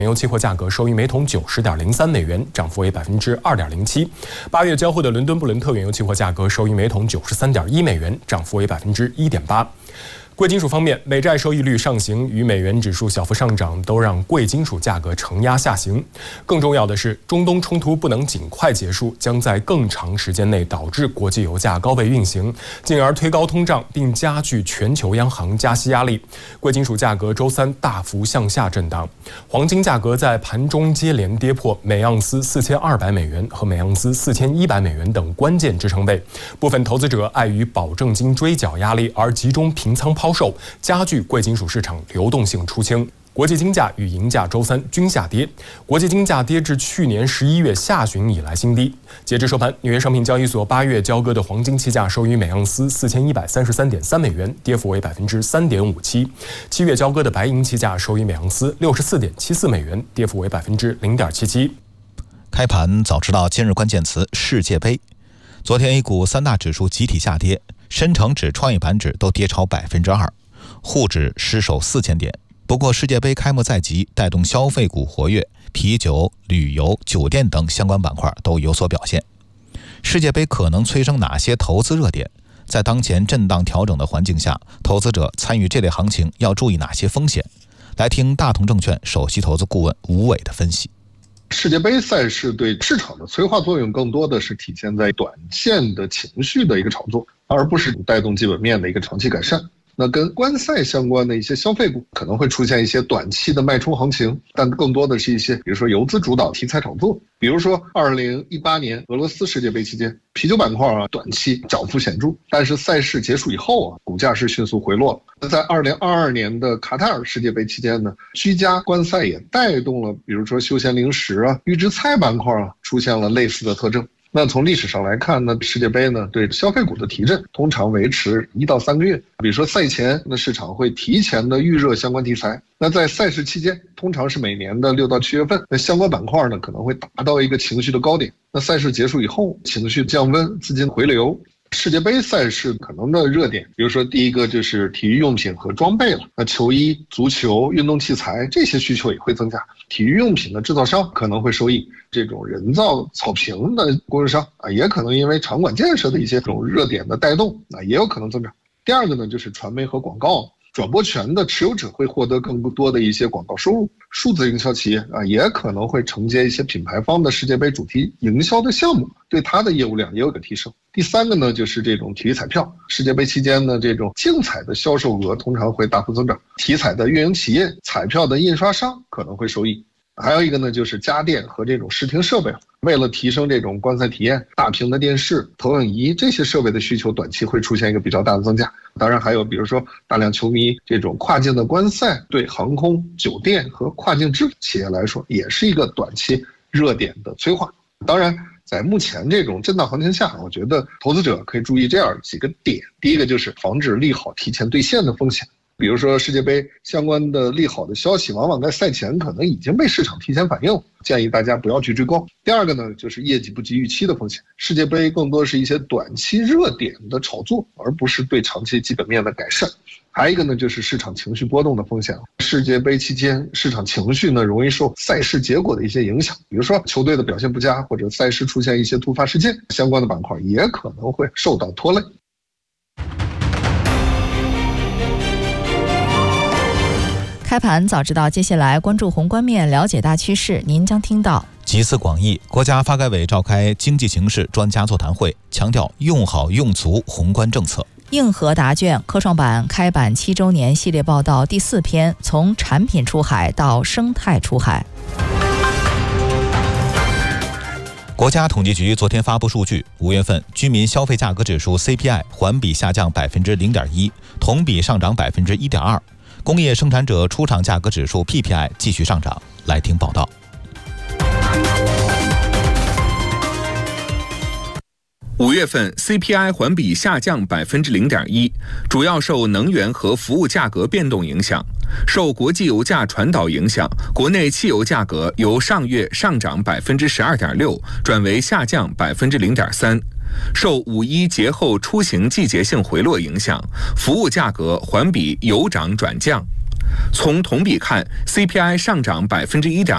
原油期货价格收于每桶90.03美元，涨幅为2.07%。8月交货的伦敦布伦特原油期货价格收于每桶93.1美元，涨幅为1.8%。贵金属方面，美债收益率上行与美元指数小幅上涨都让贵金属价格承压下行。更重要的是，中东冲突不能尽快结束，将在更长时间内导致国际油价高位运行，进而推高通胀，并加剧全球央行加息压力。贵金属价格周三大幅向下震荡，黄金价格在盘中接连跌破每盎司4200美元和每盎司4100美元等关键支撑位。部分投资者碍于保证金追缴压力而集中平仓抛售，加剧贵金属市场流动性出清。国际金价与银价周三均下跌，国际金价跌至去年11月下旬以来新低。截至收盘，纽约商品交易所8月交割的黄金期价收于每盎司4133.3美元，跌幅为3.57%。7月交割的白银期价收于每盎司64.74美元，跌幅为0.77%。 开盘早知道今日关键词世界杯。昨天 A 股三大指数集体下跌，深成指、创业板指都跌超2%，沪指失守4000点。不过世界杯开幕在即，带动消费股活跃，啤酒、旅游、酒店等相关板块都有所表现。世界杯可能催生哪些投资热点？在当前震荡调整的环境下，投资者参与这类行情要注意哪些风险？来听大同证券首席投资顾问吴伟的分析。 世界杯赛事对市场的催化作用更多的是体现在短线的情绪的一个炒作，而不是带动基本面的一个长期改善。那跟观赛相关的一些消费股可能会出现一些短期的脉冲行情，但更多的是一些比如说游资主导题材炒作。比如说2018年俄罗斯世界杯期间，啤酒板块短期涨幅显著，但是赛事结束以后股价是迅速回落了。那在2022年的卡塔尔世界杯期间呢，居家观赛也带动了比如说休闲零食预制菜板块出现了类似的特征。那从历史上来看呢，世界杯呢对消费股的提振通常维持1到3个月。比如说赛前，那市场会提前的预热相关题材。那在赛事期间，通常是每年的6到7月份，那相关板块呢可能会达到一个情绪的高点。那赛事结束以后，情绪降温，资金回流。世界杯赛事可能的热点，比如说第一个就是体育用品和装备了，那球衣、足球、运动器材这些需求也会增加。体育用品的制造商可能会受益，这种人造草坪的供应商也可能因为场馆建设的一些这种热点的带动也有可能增长。第二个呢就是传媒和广告，转播权的持有者会获得更多的一些广告收入，数字营销企业也可能会承接一些品牌方的世界杯主题营销的项目，对它的业务量也有个提升。第三个呢就是这种体育彩票，世界杯期间呢这种竞彩的销售额通常会大幅增长，体彩的运营企业、彩票的印刷商可能会受益。还有一个呢就是家电和这种视听设备，为了提升这种观赛体验，大屏的电视、投影仪这些设备的需求短期会出现一个比较大的增加。当然还有比如说大量球迷这种跨境的观赛，对航空、酒店和跨境支付企业来说也是一个短期热点的催化。当然在目前这种震荡行情下，我觉得投资者可以注意这样几个点。第一个就是防止利好提前兑现的风险，比如说世界杯相关的利好的消息往往在赛前可能已经被市场提前反映了，建议大家不要去追高。第二个呢就是业绩不及预期的风险，世界杯更多是一些短期热点的炒作，而不是对长期基本面的改善。还有一个呢就是市场情绪波动的风险，世界杯期间市场情绪呢容易受赛事结果的一些影响，比如说球队的表现不佳或者赛事出现一些突发事件，相关的板块也可能会受到拖累。 开盘早知道，接下来关注宏观面，了解大趋势。您将听到： 集思广益，国家发改委召开经济形势专家座谈会，强调用好用足宏观政策。 硬核答卷科创板开板7周年系列报道第4篇，从产品出海到生态出海。 国家统计局昨天发布数据，5月份居民消费价格指数 CPI 环比下降0.1%，同比上涨1.2%。工业生产者出厂价格指数 PPI 继续上涨。来听报道。 5月份 CPI 环比下降0.1%，主要受能源和服务价格变动影响。受国际油价传导影响，国内汽油价格由上月上涨12.6%转为下降0.3%。受5·1节后出行季节性回落影响，服务价格环比由涨转降。从同比看 ，CPI 上涨1.2%，